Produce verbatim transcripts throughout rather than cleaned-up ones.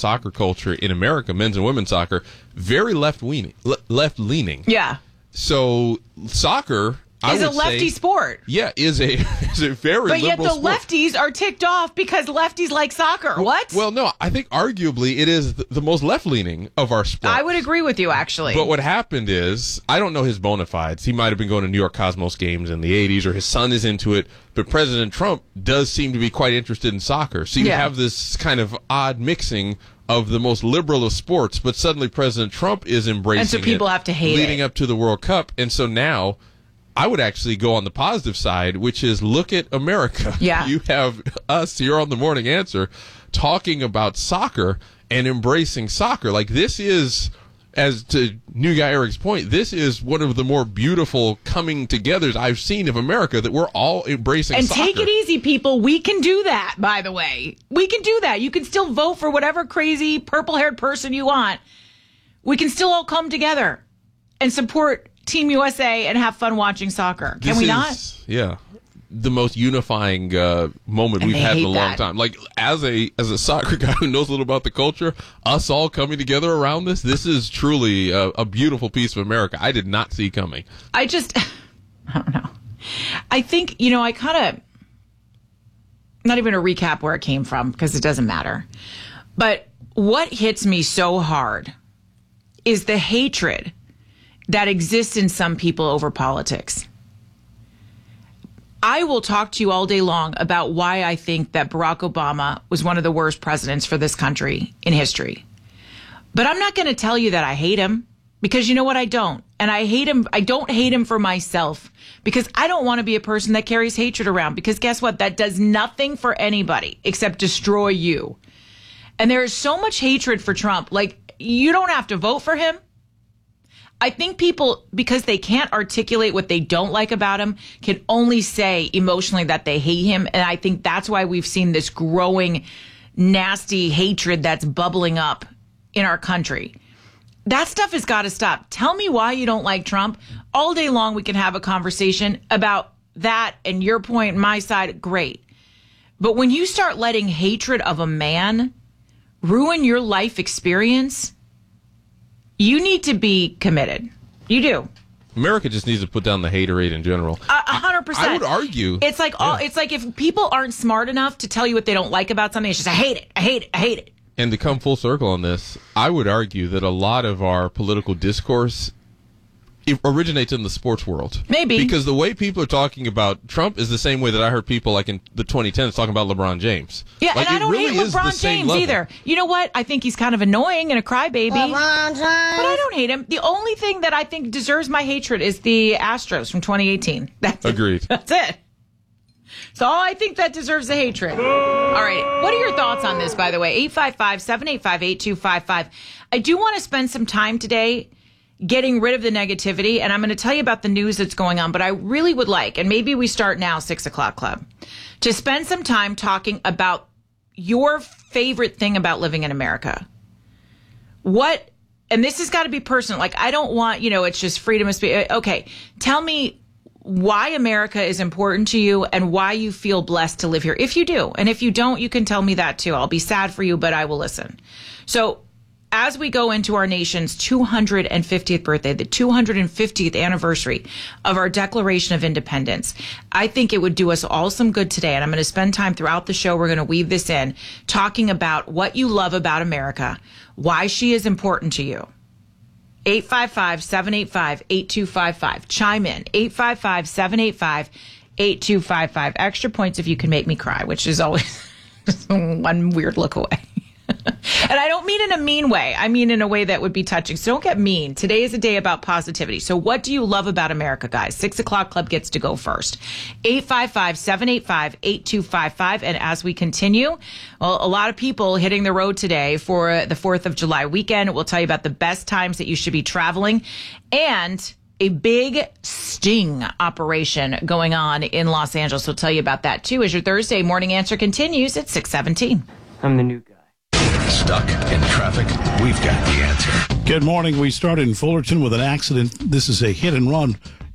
soccer culture in America, men's and women's soccer, very left-leaning. Le- left-leaning. Yeah. So soccer... I is a lefty say, sport. Yeah, is a is a very but yet liberal the sport. lefties are ticked off because lefties like soccer. What? Well, no, I think arguably it is the, the most left-leaning of our sports. I would agree with you, actually. But what happened is, I don't know his bona fides. He might have been going to New York Cosmos games in the eighties, or his son is into it. But President Trump does seem to be quite interested in soccer. So you Yeah. have this kind of odd mixing of the most liberal of sports, but suddenly President Trump is embracing it. And so people have to hate it. Leading up to the World Cup. And so now... I would actually go on the positive side, which is look at America. Yeah. You have us here on the Morning Answer talking about soccer and embracing soccer. Like, this is, as to New Guy Eric's point, this is one of the more beautiful coming togethers I've seen of America, that we're all embracing and soccer. take it easy, people. We can do that, by the way. We can do that. You can still vote for whatever crazy purple-haired person you want. We can still all come together and support Team U S A and have fun watching soccer. Can This we is, not? Yeah. The most unifying uh, moment And we've they had in hate a long that. time. Like, as a as a soccer guy who knows a little about the culture, us all coming together around this, this is truly a, a beautiful piece of America I did not see coming. I just, I don't know. I think, you know, I kind of, not even a recap where it came from, because it doesn't matter. But what hits me so hard is the hatred that exists in some people over politics. I will talk to you all day long about why I think that Barack Obama was one of the worst presidents for this country in history. But I'm not going to tell you that I hate him, because you know what? I don't. And I hate him. I don't hate him for myself, because I don't want to be a person that carries hatred around, because guess what? That does nothing for anybody except destroy you. And there is so much hatred for Trump. Like, you don't have to vote for him. I think people, because they can't articulate what they don't like about him, can only say emotionally that they hate him. And I think that's why we've seen this growing, nasty hatred that's bubbling up in our country. That stuff has got to stop. Tell me why you don't like Trump. All day long, we can have a conversation about that and your point, my side. Great. But when you start letting hatred of a man ruin your life experience, you need to be committed. You do. America just needs to put down the haterade in general. A hundred percent. I would argue. It's like all, it's like if people aren't smart enough to tell you what they don't like about something, it's just, I hate it, I hate it, I hate it. And to come full circle on this, I would argue that a lot of our political discourse it originates in the sports world. Maybe. Because the way people are talking about Trump is the same way that I heard people like in the twenty tens talking about LeBron James. Yeah, like, and I it don't really hate is the LeBron same James level. either. You know what? I think he's kind of annoying and a crybaby. LeBron James. But I don't hate him. The only thing that I think deserves my hatred is the Astros from twenty eighteen. That's Agreed. It. That's it. So I think that deserves a hatred. All right. What are your thoughts on this, by the way? eight five five, seven eight five, eight two five five. I do want to spend some time today getting rid of the negativity, and I'm going to tell you about the news that's going on, but I really would like, and maybe we start now, six o'clock club, to spend some time talking about your favorite thing about living in America. What, and this has got to be personal. Like, I don't want, you know, it's just freedom of speech. Okay. Tell me why America is important to you and why you feel blessed to live here. If you do. And if you don't, you can tell me that too. I'll be sad for you, but I will listen. So as we go into our nation's two hundred fiftieth birthday, the two hundred fiftieth anniversary of our Declaration of Independence, I think it would do us all some good today. And I'm going to spend time throughout the show. We're going to weave this in, talking about what you love about America, why she is important to you. eight five five, seven eight five, eight two five five. Chime in. eight five five, seven eight five, eight two five five. Extra points if you can make me cry, which is always one weird look away. And I don't mean in a mean way. I mean in a way that would be touching. So don't get mean. Today is a day about positivity. So what do you love about America, guys? Six o'clock club gets to go first. eight five five, seven eight five, eight two five five. And as we continue, well, a lot of people hitting the road today for the fourth of July weekend. We'll tell you about the best times that you should be traveling and a big sting operation going on in Los Angeles. We'll tell you about that too as your Thursday morning answer continues at six seventeen. I'm the new guy. Stuck in traffic? We've got the answer. Good morning. We start in Fullerton with an accident. This is a hit and run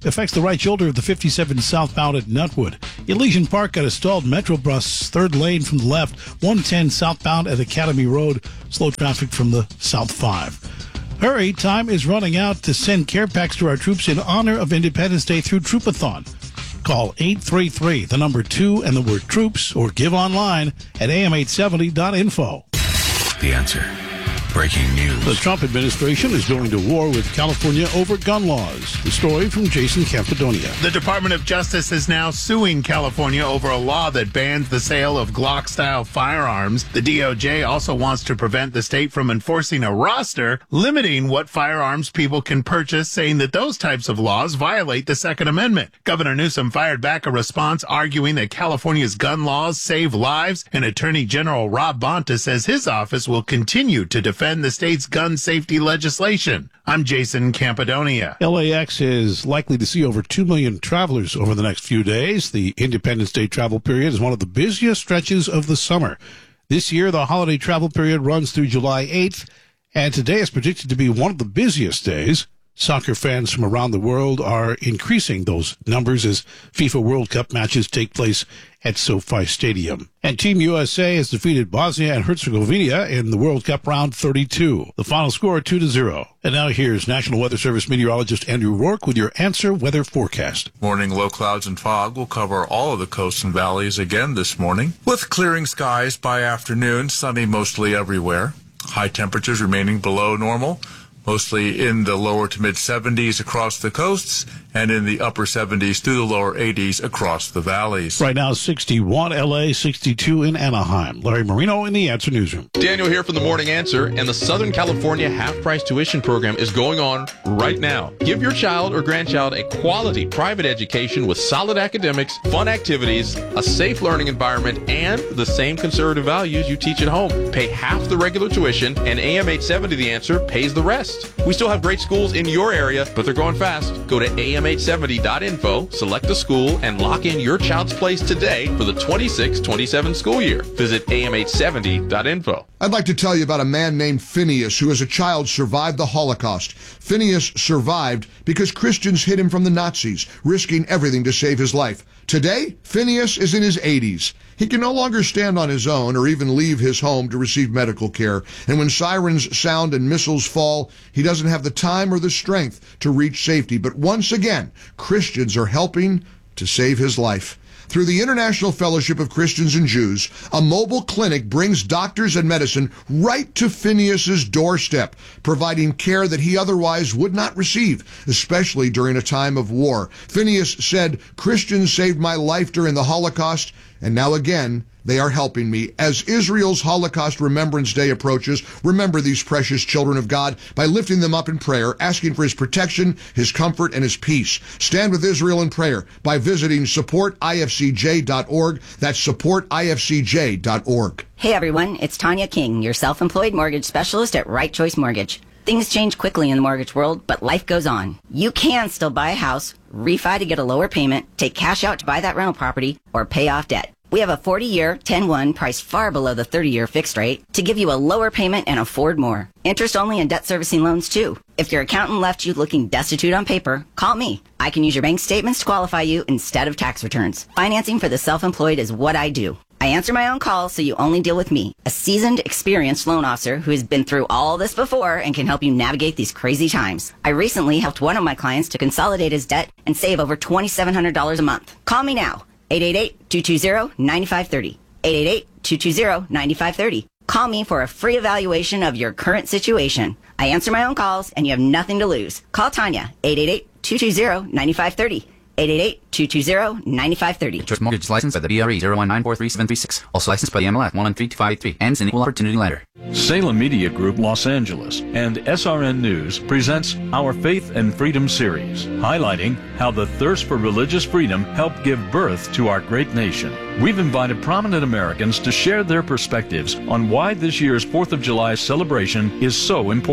affects the right shoulder of the fifty-seven southbound at Nutwood. Elysian Park got a stalled Metrobus third lane from the left. one ten southbound at Academy Road. Slow traffic from the South five. Hurry, time is running out to send care packs to our troops in honor of Independence Day through Troopathon. Call eight three three, the number two, and the word troops, or give online at A M eight seventy dot info. The Answer. Breaking news. The Trump administration is going to war with California over gun laws. The story from Jason Campidonia. The Department of Justice is now suing California over a law that bans the sale of Glock-style firearms. The D O J also wants to prevent the state from enforcing a roster limiting what firearms people can purchase, saying that those types of laws violate the Second Amendment. Governor Newsom fired back a response arguing that California's gun laws save lives, and Attorney General Rob Bonta says his office will continue to defend the state's gun safety legislation. I'm Jason Campidonia. L A X is likely to see over two million travelers over the next few days. The Independence Day travel period is one of the busiest stretches of the summer. This year, the holiday travel period runs through July eighth, and today is predicted to be one of the busiest days. Soccer fans from around the world are increasing those numbers as FIFA World Cup matches take place at SoFi Stadium. And Team U S A has defeated Bosnia and Herzegovina in the World Cup round thirty-two. The final score two to zero. And now here's National Weather Service meteorologist Andrew Rourke with your Answer Weather Forecast. Morning low clouds and fog will cover all of the coasts and valleys again this morning, with clearing skies by afternoon, sunny mostly everywhere. High temperatures remaining below normal, mostly in the lower to mid seventies across the coasts and in the upper seventies through the lower eighties across the valleys. Right now, sixty-one L A, sixty-two in Anaheim. Larry Marino in the Answer Newsroom. Daniel here from the Morning Answer, and the Southern California half-price tuition program is going on right now. Give your child or grandchild a quality private education with solid academics, fun activities, a safe learning environment, and the same conservative values you teach at home. Pay half the regular tuition, and A M eight seventy The Answer pays the rest. We still have great schools in your area, but they're going fast. Go to A M eight seventy dot info, select a school, and lock in your child's place today for the twenty-six twenty-seven school year. Visit A M eight seventy dot info. I'd like to tell you about a man named Phineas who as a child survived the Holocaust. Phineas survived because Christians hid him from the Nazis, risking everything to save his life. Today, Phineas is in his eighties. He can no longer stand on his own or even leave his home to receive medical care. And when sirens sound and missiles fall, he doesn't have the time or the strength to reach safety. But once again, Christians are helping to save his life. Through the International Fellowship of Christians and Jews, a mobile clinic brings doctors and medicine right to Phineas's doorstep, providing care that he otherwise would not receive, especially during a time of war. Phineas said, "Christians saved my life during the Holocaust, and now again, they are helping me." As Israel's Holocaust Remembrance Day approaches, remember these precious children of God by lifting them up in prayer, asking for his protection, his comfort, and his peace. Stand with Israel in prayer by visiting support I F C J dot org. That's support I F C J dot org. Hey everyone, it's Tanya King, your self-employed mortgage specialist at Right Choice Mortgage. Things change quickly in the mortgage world, but life goes on. You can still buy a house, refi to get a lower payment, take cash out to buy that rental property, or pay off debt. We have a forty-year, ten one priced far below the thirty-year fixed rate to give you a lower payment and afford more. Interest-only and debt servicing loans, too. If your accountant left you looking destitute on paper, call me. I can use your bank statements to qualify you instead of tax returns. Financing for the self-employed is what I do. I answer my own calls, so you only deal with me, a seasoned, experienced loan officer who has been through all this before and can help you navigate these crazy times. I recently helped one of my clients to consolidate his debt and save over two thousand seven hundred dollars a month. Call me now. eight eight eight, two two zero, nine five three zero. eight eight eight, two two zero, nine five three zero. Call me for a free evaluation of your current situation. I answer my own calls, and you have nothing to lose. Call Tanya, eight eight eight, two two zero, nine five three zero. eight eight eight, two two zero, nine five three zero. Choice Mortgage licensed by the B R E zero one nine four three seven three six. Also licensed by the M L F one one three two five eight three. Ends in equal opportunity lender. Salem Media Group Los Angeles and S R N News presents our Faith and Freedom series, highlighting how the thirst for religious freedom helped give birth to our great nation. We've invited prominent Americans to share their perspectives on why this year's fourth of July celebration is so important.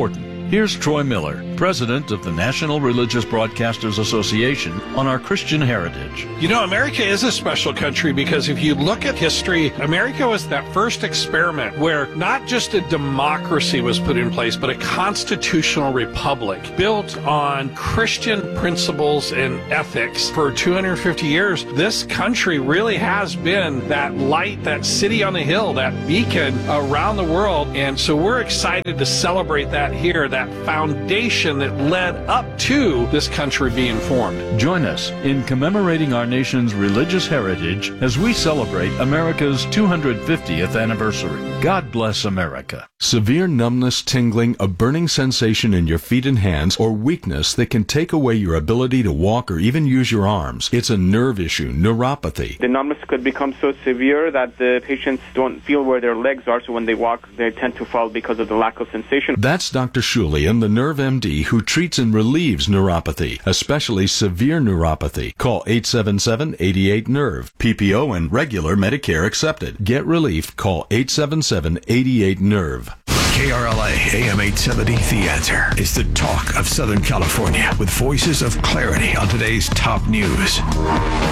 Here's Troy Miller, president of the National Religious Broadcasters Association, on our Christian heritage. You know, America is a special country because if you look at history, America was that first experiment where not just a democracy was put in place, but a constitutional republic built on Christian principles and ethics. For two hundred fifty years, this country really has been that light, that city on the hill, that beacon around the world. And so we're excited to celebrate that here, that foundation that led up to this country being formed. Join us in commemorating our nation's religious heritage as we celebrate America's two hundred fiftieth anniversary. God bless America. Severe numbness, tingling, a burning sensation in your feet and hands, or weakness that can take away your ability to walk or even use your arms. It's a nerve issue, neuropathy. The numbness could become so severe that the patients don't feel where their legs are, so when they walk, they tend to fall because of the lack of sensation. That's Doctor Shulian, the Nerve M D, who treats and relieves neuropathy, especially severe neuropathy. Call eight seven seven, eight eight, nerve. P P O and regular Medicare accepted. Get relief. Call eight seven seven, eight eight, nerve. K R L A A M eight seventy, The Answer is the talk of Southern California with voices of clarity on today's top news.